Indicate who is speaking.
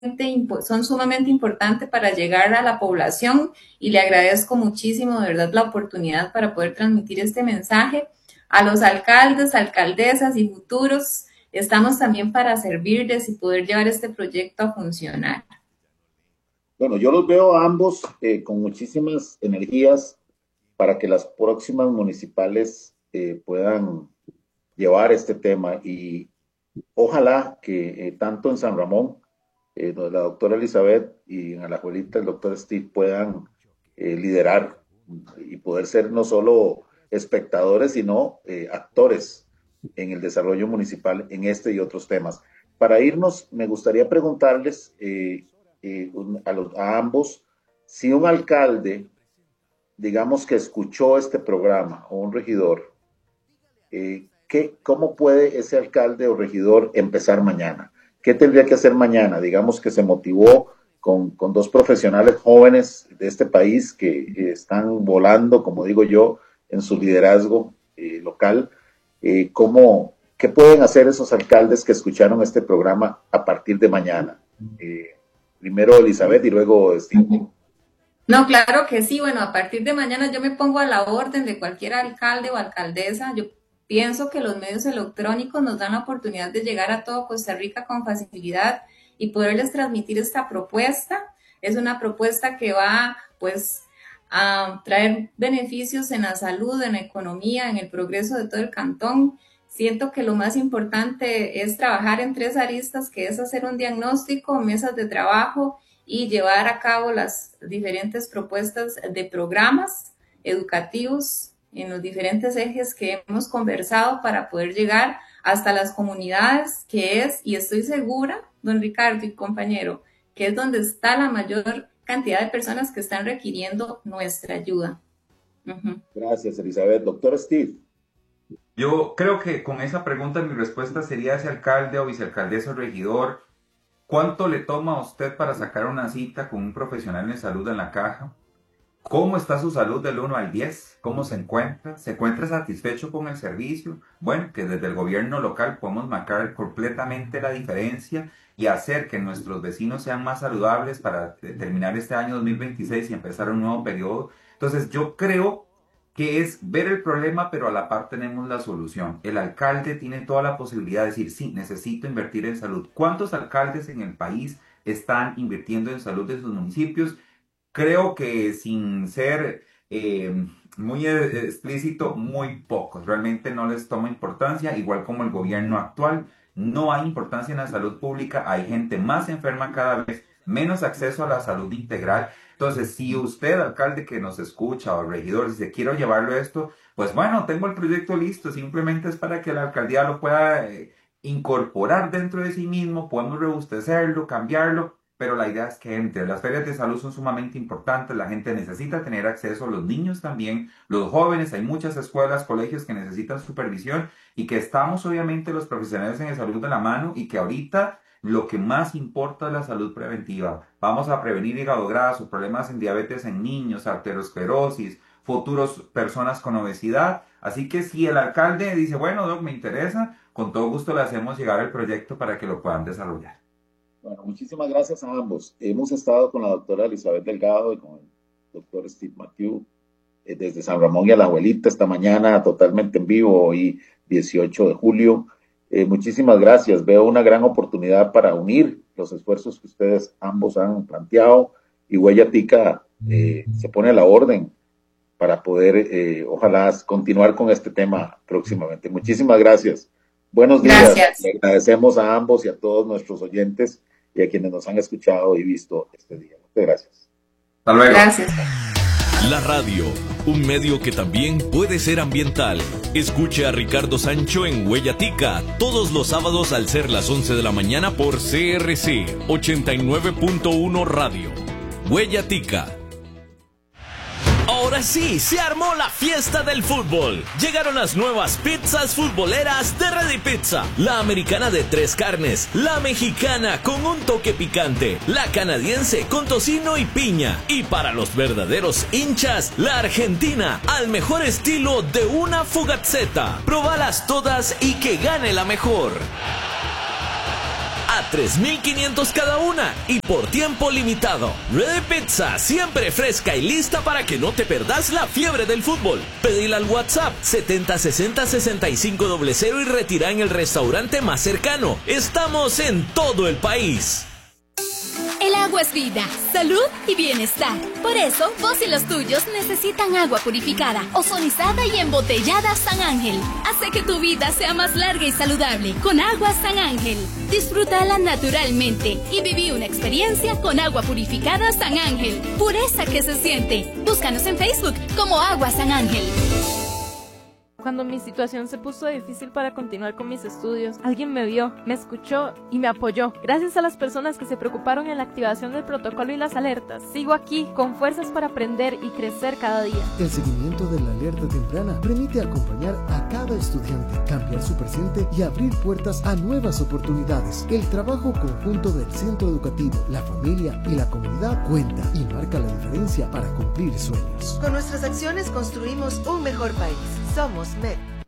Speaker 1: son sumamente importantes para llegar a la población y le agradezco muchísimo de verdad la oportunidad para poder transmitir este mensaje a los alcaldes, alcaldesas y futuros. Estamos también para servirles y poder llevar este proyecto a funcionar.
Speaker 2: Bueno, yo los veo a ambos con muchísimas energías para que las próximas municipales puedan llevar este tema y ojalá que tanto en San Ramón, la doctora Elizabeth y en Alajuelita el doctor Steve puedan liderar y poder ser no solo espectadores, sino actores en el desarrollo municipal en este y otros temas. Para irnos, me gustaría preguntarles a ambos si un alcalde, digamos que escuchó este programa o un regidor, ¿cómo puede ese alcalde o regidor empezar mañana? ¿Qué tendría que hacer mañana? Digamos que se motivó con dos profesionales jóvenes de este país que están volando, como digo yo, en su liderazgo local. ¿Qué pueden hacer esos alcaldes que escucharon este programa a partir de mañana? Primero Elizabeth y luego Steve.
Speaker 1: No, claro que sí. Bueno, a partir de mañana yo me pongo a la orden de cualquier alcalde o alcaldesa. Yo pienso que los medios electrónicos nos dan la oportunidad de llegar a todo Costa Rica con facilidad y poderles transmitir esta propuesta. Es una propuesta que va, pues, a traer beneficios en la salud, en la economía, en el progreso de todo el cantón. Siento que lo más importante es trabajar en 3 aristas, que es hacer un diagnóstico, mesas de trabajo y llevar a cabo las diferentes propuestas de programas educativos en los diferentes ejes que hemos conversado para poder llegar hasta las comunidades, que es, y estoy segura, don Ricardo y compañero, que es donde está la mayor cantidad de personas que están requiriendo nuestra ayuda.
Speaker 2: Gracias, Elizabeth. Doctor Steve.
Speaker 3: Yo creo que con esa pregunta mi respuesta sería ese alcalde o vicealcaldesa o regidor. ¿Cuánto le toma a usted para sacar una cita con un profesional de salud en la caja? ¿Cómo está su salud del 1 al 10? ¿Cómo se encuentra? ¿Se encuentra satisfecho con el servicio? Bueno, que desde el gobierno local podemos marcar completamente la diferencia y hacer que nuestros vecinos sean más saludables para terminar este año 2026 y empezar un nuevo periodo. Entonces yo creo que es ver el problema, pero a la par tenemos la solución. El alcalde tiene toda la posibilidad de decir, sí, necesito invertir en salud. ¿Cuántos alcaldes en el país están invirtiendo en salud de sus municipios? Creo que sin ser muy explícito, muy pocos. Realmente no les toma importancia, igual como el gobierno actual. No hay importancia en la salud pública, hay gente más enferma cada vez, menos acceso a la salud integral. Entonces, si usted, alcalde que nos escucha o regidor, dice, quiero llevarlo a esto, pues bueno, tengo el proyecto listo, simplemente es para que la alcaldía lo pueda incorporar dentro de sí mismo, podemos robustecerlo, cambiarlo, pero la idea es que entre. Las ferias de salud son sumamente importantes, la gente necesita tener acceso, los niños también, los jóvenes, hay muchas escuelas, colegios que necesitan supervisión y que estamos obviamente los profesionales en salud de la mano y que ahorita lo que más importa es la salud preventiva. Vamos a prevenir hígado graso, problemas en diabetes en niños, arteriosclerosis, futuros personas con obesidad. Así que si el alcalde dice, bueno, Doc, me interesa, con todo gusto le hacemos llegar el proyecto para que lo puedan desarrollar.
Speaker 2: Bueno, muchísimas gracias a ambos. Hemos estado con la doctora Elizabeth Delgado y con el doctor Steve Mathieu desde San Ramón y Alajuelita esta mañana, totalmente en vivo, hoy 18 de julio. Muchísimas gracias. Veo una gran oportunidad para unir los esfuerzos que ustedes ambos han planteado y Huella Tica se pone a la orden para poder, ojalá, continuar con este tema próximamente. Muchísimas gracias. Buenos días.
Speaker 1: Gracias.
Speaker 2: Le agradecemos a ambos y a todos nuestros oyentes y a quienes nos han escuchado y visto este día. Muchas gracias.
Speaker 3: Hasta luego.
Speaker 1: Gracias.
Speaker 4: La radio, un medio que también puede ser ambiental. Escuche a Ricardo Sancho en Huella Tica todos los sábados al ser las 11 de la mañana por CRC 89.1 Radio. Huella Tica. Ahora sí, se armó la fiesta del fútbol. Llegaron las nuevas pizzas futboleras de Ready Pizza. La americana de 3 carnes, la mexicana con un toque picante, la canadiense con tocino y piña. Y para los verdaderos hinchas, la argentina al mejor estilo de una fugazzetta. Probalas todas y que gane la mejor. A 3,500 cada una y por tiempo limitado. Ready Pizza, siempre fresca y lista para que no te perdas la fiebre del fútbol. Pedila al WhatsApp 7060-6500 y retira en el restaurante más cercano. Estamos en todo el país.
Speaker 5: El agua es vida, salud y bienestar. Por eso, vos y los tuyos necesitan agua purificada, ozonizada y embotellada San Ángel. Hace que tu vida sea más larga y saludable con agua San Ángel. Disfrútala naturalmente y viví una experiencia con agua purificada San Ángel. Pureza que se siente. Búscanos en Facebook como Agua San Ángel.
Speaker 6: Cuando mi situación se puso difícil para continuar con mis estudios, alguien me vio, me escuchó y me apoyó. Gracias a las personas que se preocuparon en la activación del protocolo y las alertas, sigo aquí con fuerzas para aprender y crecer cada día.
Speaker 7: El seguimiento de la alerta temprana permite acompañar a cada estudiante, cambiar su presente y abrir puertas a nuevas oportunidades. El trabajo conjunto del centro educativo, la familia y la comunidad cuenta y marca la diferencia para cumplir sueños.
Speaker 8: Con nuestras acciones construimos un mejor país. Somos MED.